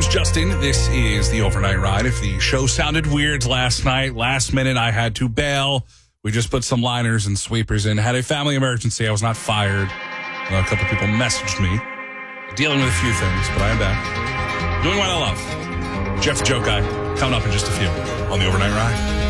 Justin. This is the Overnight Ride. If the show sounded weird last night, last minute, I had to bail. We just put some liners and sweepers in. Had a family emergency. I was not fired. A couple people messaged me. Dealing with a few things, but I am back. Doing what I love. Jeff the Joke Guy coming up in just a few on the Overnight Ride.